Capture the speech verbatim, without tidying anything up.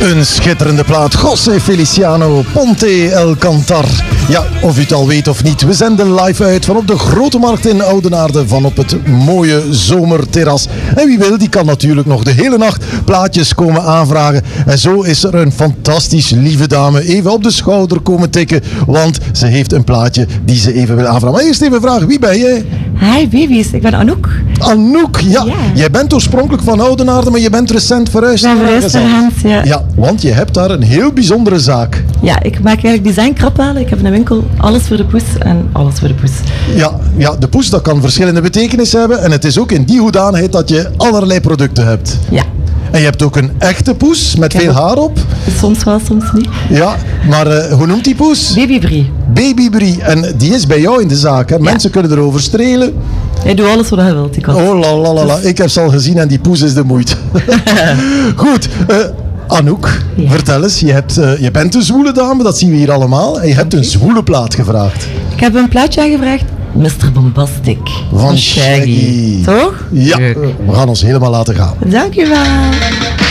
Een schitterende plaat. José Feliciano, Ponte El Cantar. Ja, of u het al weet of niet, we zenden live uit van op de Grote Markt in Oudenaarde, van op het mooie zomerterras. En wie wil, die kan natuurlijk nog de hele nacht plaatjes komen aanvragen. En zo is er een fantastisch lieve dame even op de schouder komen tikken, want ze heeft een plaatje die ze even wil aanvragen. Maar eerst even vragen, wie ben jij? Hi baby's, ik ben Anouk. Anouk, ja. Ja. Jij bent oorspronkelijk van Oudenaarde, maar je bent recent verhuisd. Ik ben naar verhuisd naar Gent. Gent, ja. Ja, want je hebt daar een heel bijzondere zaak. Ja, ik maak eigenlijk design kraphalen. Ik heb een winkel, alles voor de poes en alles voor de poes. Ja, ja, de poes, dat kan verschillende betekenissen hebben. En het is ook in die hoedanigheid dat je allerlei producten hebt. Ja, En je hebt ook een echte poes met Ik heb veel ook- haar op. soms wel, soms niet. Ja, maar eh, hoe noemt die poes? Baby Brie. Baby Brie. En die is bij jou in de zaak. Hè? Mensen kunnen erover strelen. Hij doet alles wat hij wil, die kat. Oh la la la la. Ik heb ze al gezien en die poes is de moeite. Goed. eh, Anouk, Ja. vertel eens. Je, hebt, eh, je bent een zwoele dame, dat zien we hier allemaal. En je hebt een zwoele plaat gevraagd. Ik heb een plaatje aangevraagd. mister Bombastic. Van Shaggy. Toch? Ja, Leuk. we gaan ons helemaal laten gaan. Dankjewel.